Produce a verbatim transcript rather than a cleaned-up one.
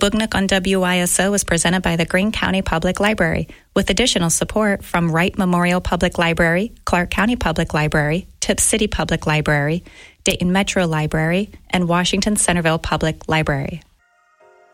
Booknook on W Y S O is presented by the Greene County Public Library, with additional support from Wright Memorial Public Library, Clark County Public Library, Tipp City Public Library, Dayton Metro Library, and Washington Centerville Public Library.